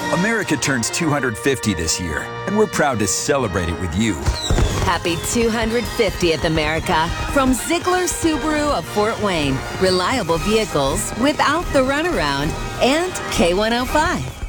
America turns 250 this year, and we're proud to celebrate it with you. Happy 250th, America. From Ziegler Subaru of Fort Wayne. Reliable vehicles without the runaround. And K105.